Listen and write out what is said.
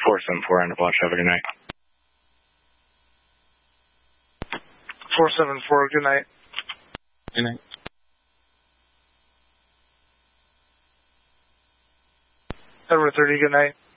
474 end of launch. Have a good night. 474, good night. Good night. Edward 30, good night.